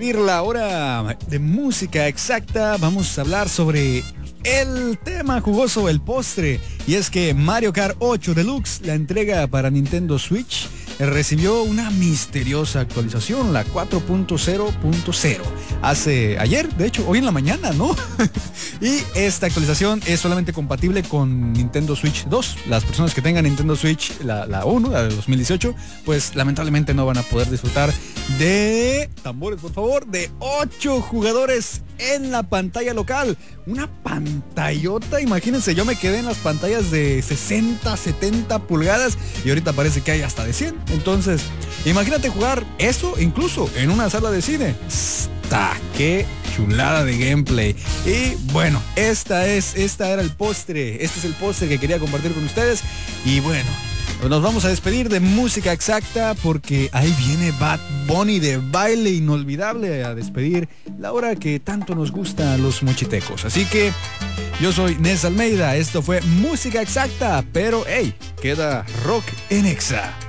despedir la hora de música exacta, vamos a hablar sobre el tema jugoso, el postre. Y es que Mario Kart 8 Deluxe, la entrega para Nintendo Switch, recibió una misteriosa actualización, la 4.0.0. Ayer, de hecho, hoy en la mañana, ¿no? Y esta actualización es solamente compatible con Nintendo Switch 2. Las personas que tengan Nintendo Switch, la 1, la de 2018, pues lamentablemente no van a poder disfrutar de, tambores por favor, de 8 jugadores en la pantalla local. Una pantallota, imagínense, yo me quedé en las pantallas de 60, 70 pulgadas y ahorita parece que hay hasta de 100. Entonces, imagínate jugar eso incluso en una sala de cine. ¡Qué chulada de gameplay! Y bueno, esta era el postre. Este es el postre que quería compartir con ustedes. Y bueno, nos vamos a despedir de música exacta porque ahí viene Bad Bunny de baile inolvidable a despedir la hora que tanto nos gusta a los mochitecos. Así que yo soy Nes Almeida, esto fue música exacta, pero hey, queda rock en Exa.